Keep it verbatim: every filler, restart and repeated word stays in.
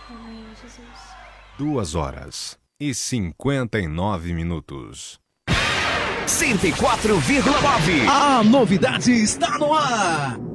Amém, Jesus. Duas horas e cinquenta e nove minutos. cento e quatro vírgula nove. A novidade está no ar.